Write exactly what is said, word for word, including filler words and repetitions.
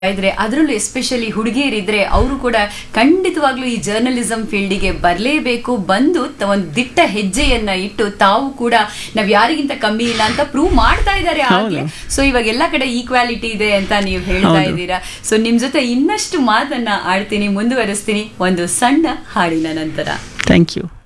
ಇದ್ರೆ ಅದರಲ್ಲೂ ಎಸ್ಪೆಷಲಿ ಹುಡುಗಿಯರಿದ್ರೆ ಅವರು ಕೂಡ ಖಂಡಿತವಾಗ್ಲೂ ಈ ಜರ್ನಲಿಸಂ ಫೀಲ್ಡಿಗೆ ಬರಲೇಬೇಕು, ಬಂದು ಒಂದು ದಿಟ್ಟ ಹೆಜ್ಜೆಯನ್ನ ಇಟ್ಟು ತಾವು ಕೂಡ ನಾವ್ ಯಾರಿಗಿಂತ ಕಮ್ಮಿ ಇಲ್ಲ ಅಂತ ಪ್ರೂವ್ ಮಾಡ್ತಾ ಇದ್ದಾರೆ ಹಾಗೆ. ಸೊ ಇವಾಗ ಎಲ್ಲಾ ಕಡೆ ಈಕ್ವಾಲಿಟಿ ಇದೆ ಅಂತ ನೀವು ಹೇಳ್ತಾ ಇದ್ದೀರಾ. ಸೊ ನಿಮ್ ಜೊತೆ ಇನ್ನಷ್ಟು ಮಾತನ್ನ ಆಡ್ತೀನಿ, ಮುಂದುವರಿಸ್ತೀನಿ ಒಂದು ಸಣ್ಣ ಹಾಡಿನ ನಂತರ. Thank you.